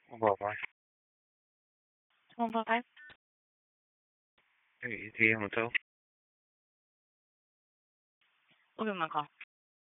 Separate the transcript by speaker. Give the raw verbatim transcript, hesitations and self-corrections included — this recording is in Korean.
Speaker 1: Ủa, rồi,
Speaker 2: Không có cách.
Speaker 1: thì thì em làm sao?
Speaker 2: Ôi mà còn